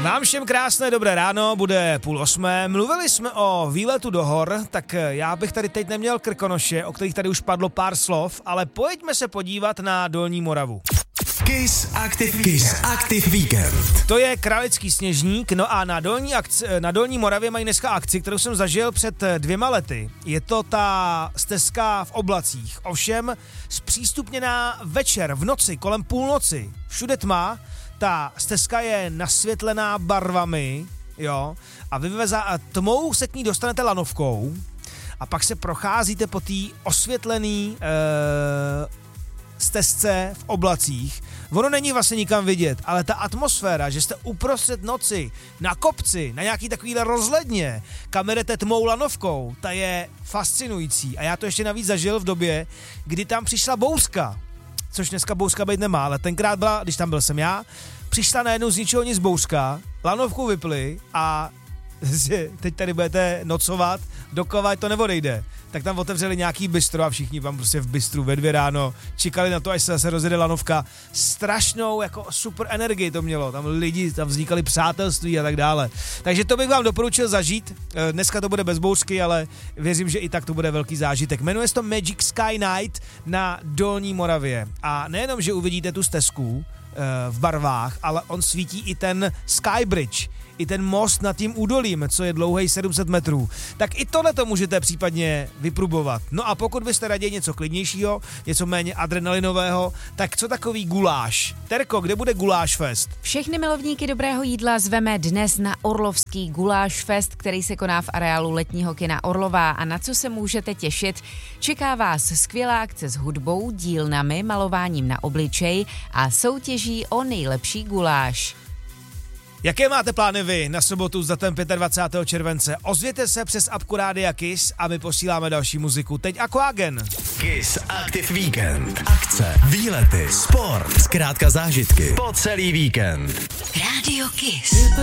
Vám všem krásné dobré ráno, bude 7:30. Mluvili jsme o výletu do hor, tak já bych tady teď neměl Krkonoše, o kterých tady už padlo pár slov, ale pojďme se podívat na Dolní Moravu. Kiss Active Weekend. To je Králický Sněžník, no a na Dolní Moravě mají dneska akci, kterou jsem zažil před 2 lety. Je to ta stezka v oblacích, ovšem zpřístupněná večer, v noci, kolem půlnoci, všude tma, ta stezka je nasvětlená barvami, jo, a tmou se k ní dostanete lanovkou a pak se procházíte po té osvětlený stezce v oblacích. Ono není vlastně nikam vidět, ale ta atmosféra, že jste uprostřed noci, na kopci, na nějaký takovýhle rozhledně, kam jdete tmou lanovkou, ta je fascinující. A já to ještě navíc zažil v době, kdy tam přišla bouřka, což dneska bouřka být nemá, ale tenkrát byla, když tam byl jsem já, přišla najednou z ničeho nic bouřka, lanovku vypli a teď tady budete nocovat, dokud to neodejde. Tak tam otevřeli nějaký bistro a všichni vám prostě v bistru ve 2 ráno čekali na to, až se zase rozjede lanovka. Strašnou jako super energii to mělo, tam lidi, tam vznikaly přátelství a tak dále. Takže to bych vám doporučil zažít. Dneska to bude bez bouřky, ale věřím, že i tak to bude velký zážitek. Jmenuje se to Magic Sky Night na Dolní Moravě. A nejenom, že uvidíte tu stezku v barvách, ale on svítí i ten Skybridge, i ten most nad tím údolím, co je dlouhý 700 metrů. Tak i tohle to můžete případně vyprobovat. No a pokud byste raději něco klidnějšího, něco méně adrenalinového, tak co takový guláš? Terko, kde bude Guláš Fest? Všechny milovníky dobrého jídla zveme dnes na Orlovský Guláš Fest, který se koná v areálu letního kina Orlová. A na co se můžete těšit? Čeká vás skvělá akce s hudbou, dílnami, malováním na obličej a soutěží o nejlepší guláš. Jaké máte plány vy na sobotu s datem 25. července? Ozvěte se přes apku Rádia Kiss a my posíláme další muziku. Teď Aquagen. Kiss Active Weekend. Akce, výlety, sport, zkrátka zážitky po celý víkend. Rádio Kiss.